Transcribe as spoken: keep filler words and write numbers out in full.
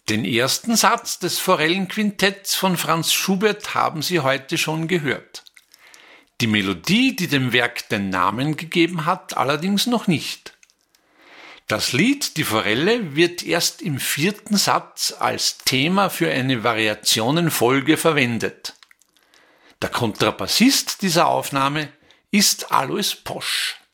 Den ersten Satz des Forellenquintetts von Franz Schubert haben Sie heute schon gehört. Die Melodie, die dem Werk den Namen gegeben hat, allerdings noch nicht. Das Lied Die Forelle wird erst im vierten Satz als Thema für eine Variationenfolge verwendet. Der Kontrabassist dieser Aufnahme ist Alois Posch.